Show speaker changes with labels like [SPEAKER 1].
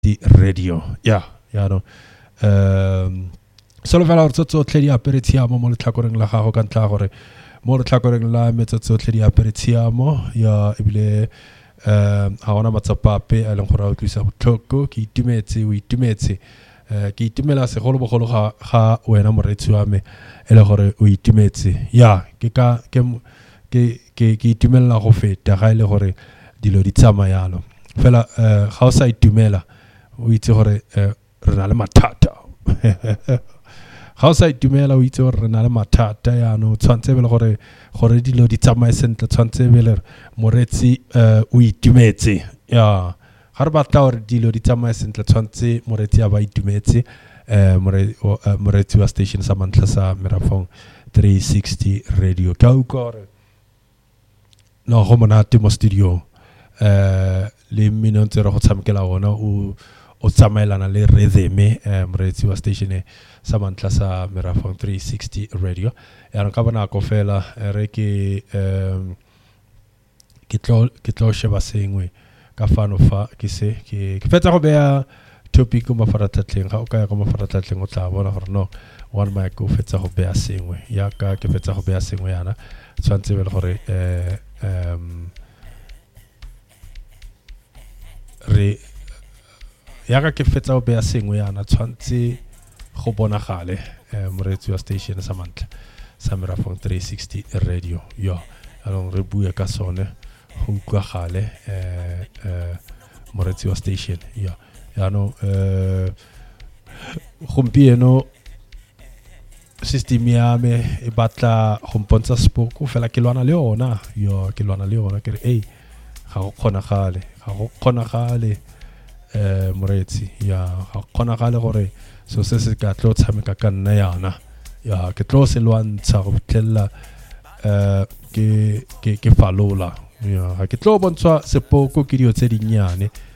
[SPEAKER 1] the radio. Yeah, no. Solo fela gore tso tle di aperitiamo mo letlhakoreng la gago ka ntla gore mo letlhakoreng la me tso tle di aperitiamo ya ebile ha ona matsapape a leng gore a utlwisa botlhoko ke itumetse ke itumela segolo bogolo ga wena moretsi wa me ele gore o itumetse ya ke itumela go feta ga ile gore dilo di tsamaya yalo fela ga o sa itumela o itse gore re na le mathata ga o sa itumela o itse gore re na le mathata yaano tshwantse bele gore dilo di tsamaye sentle tshwantse bele moretsi o itumetse ya ga re batla gore dilo di tsamaye sentle tshwantse moretsi a ba itumetse moretsi wa station sa mantla sa Merafong 360 radio ka o gore no go monate mo studio le mmino ntse re go tshamekela ona o tsamaelana le rhythm moretsi wa station sa mantla sa Merafong 360 radio ya ka bona go fela re ke tlo sheba sengwe ka fano fa ke se ke fetsa go bea topic mo mafaratlhatlheng ga o ka ya go mafaratlhatlheng o tla bona gore no one mic o fetsa go bea sengwe ya ka ke fetsa go bea sengwe yana tshwantse bele gore re ya ka ke fetsa go bea sengwe yana tshwantse go bonagale moretsi wa station sa mantla sa Merafong 360 radio yo along re bua ka sone go utlwagale moretsi wa station ya no gompieno system ya me e batla go mpontsha spoko fela ke lwana le ona ke re ga go kgonagale moretsi ya ga kgonagale gore so se ka tlo tshameka ka nna yana ya ke tlo se lwantsha go fitlhella ke falola ya ga ke tlo bontsha sepoko ke dio tse dinnyane